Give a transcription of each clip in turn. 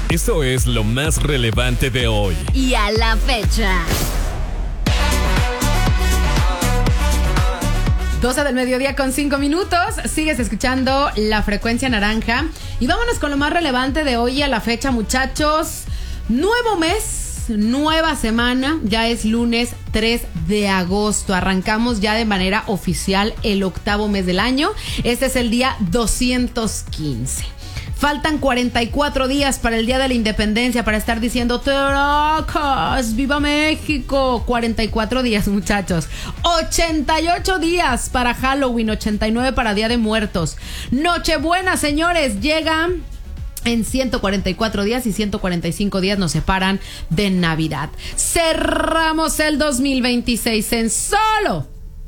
Esto es lo más relevante de hoy y a la fecha. 12 del mediodía con 5 minutos. Sigues escuchando La Frecuencia Naranja. Y vámonos con lo más relevante de hoy y a la fecha, muchachos. Nuevo mes, nueva semana. Ya es lunes 3 de agosto. Arrancamos ya de manera oficial el 8º mes del año. Este es el día 215. Faltan 44 días para el Día de la Independencia, para estar diciendo ¡Teracas! ¡Viva México! 44 días, muchachos. 88 días para Halloween, 89 para Día de Muertos. Nochebuena, señores, llega en 144 días y 145 días nos separan de Navidad. Cerramos el 2026 en solo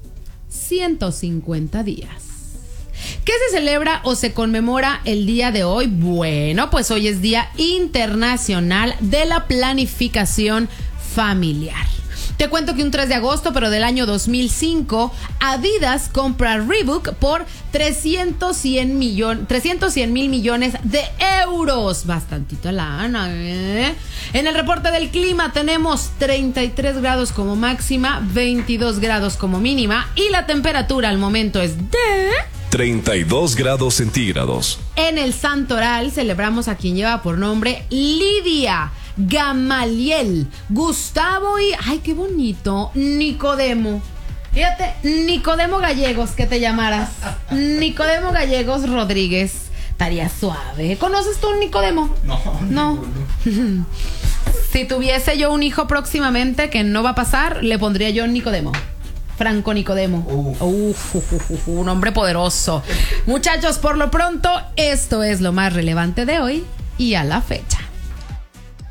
150 días. ¿Qué se celebra o se conmemora el día de hoy? Bueno, pues hoy es Día Internacional de la Planificación Familiar. Te cuento que un 3 de agosto, pero del año 2005, Adidas compra Reebok por 300 mil millones de euros. Bastantita lana, ¿eh? En el reporte del clima tenemos 33 grados como máxima, 22 grados como mínima y la temperatura al momento es de 32 grados centígrados. En el Santoral celebramos a quien lleva por nombre Lidia, Gamaliel, Gustavo y... ¡ay, qué bonito! Nicodemo. Fíjate, Nicodemo Gallegos, que te llamaras. Nicodemo Gallegos Rodríguez. Estaría suave. ¿Conoces tú un Nicodemo? No. Si tuviese yo un hijo próximamente, que no va a pasar, le pondría yo Nicodemo. Franco Nicodemo. Un hombre poderoso. Muchachos, por lo pronto, esto es lo más relevante de hoy y a la fecha.